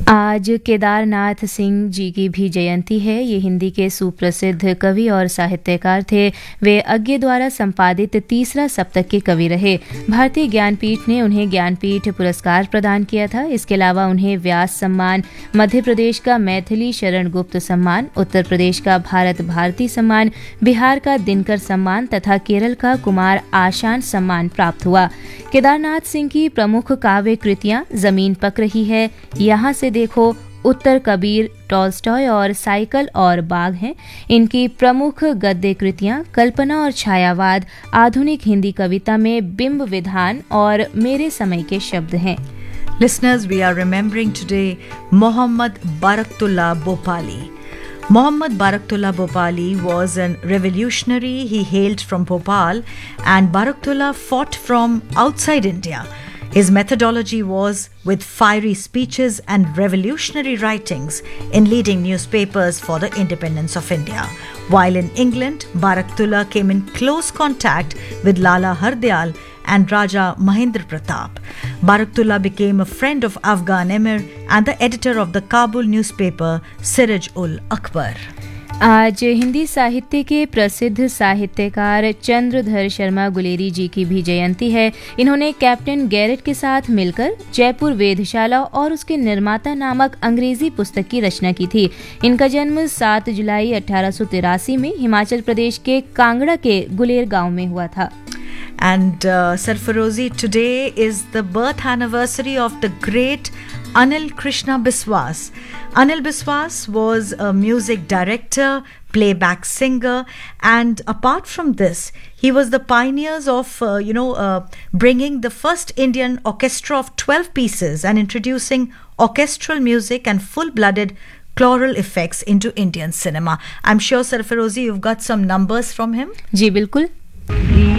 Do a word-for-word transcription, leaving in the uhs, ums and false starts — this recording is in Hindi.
आज केदारनाथ सिंह जी की भी जयंती है। ये हिंदी के सुप्रसिद्ध कवि और साहित्यकार थे। वे अज्ञे द्वारा संपादित तीसरा सप्तक के कवि रहे। भारतीय ज्ञानपीठ ने उन्हें ज्ञानपीठ पुरस्कार प्रदान किया था। इसके अलावा उन्हें व्यास सम्मान, मध्य प्रदेश का मैथिली शरण गुप्त सम्मान, उत्तर प्रदेश का भारत भारती सम्मान, बिहार का दिनकर सम्मान तथा केरल का कुमार आशान सम्मान प्राप्त हुआ। केदारनाथ सिंह की प्रमुख काव्य कृतियां जमीन पक रही है, यहाँ से देखो, उत्तर कबीर, टॉल्स्टॉय और साइकिल और बाग हैं। इनकी प्रमुख गद्य कृतियां कल्पना और छायावाद, आधुनिक हिंदी कविता में बिंब विधान और मेरे समय के शब्द हैं। Listeners, we are remembering today Mohammad Baraktullah Bhopali. Mohammad Baraktullah Bhopali was a revolutionary. He hailed from Bhopal, and Baraktullah fought from outside India. His methodology was with fiery speeches and revolutionary writings in leading newspapers for the independence of India. While in England, Baraktullah came in close contact with Lala Hardyal and Raja Mahendra Pratap. Baraktullah became a friend of Afghan Emir and the editor of the Kabul newspaper Siraj-ul-Akbar. आज हिंदी साहित्य के प्रसिद्ध साहित्यकार चंद्रधर शर्मा गुलेरी जी की भी जयंती है। इन्होंने कैप्टन गैरेट के साथ मिलकर जयपुर वेधशाला और उसके निर्माता नामक अंग्रेजी पुस्तक की रचना की थी। इनका जन्म सात जुलाई अठारह सौ तिरासी में हिमाचल प्रदेश के कांगड़ा के गुलेर गांव में हुआ था। And uh, Sarfarozi, today is the birth anniversary of the great Anil Krishna Biswas. Anil Biswas was a music director, playback singer, and apart from this, he was the pioneers of, uh, you know, uh, bringing the first Indian orchestra of twelve pieces and introducing orchestral music and full-blooded choral effects into Indian cinema. I'm sure, Sarfarozi, you've got some numbers from him. जी बिल्कुल।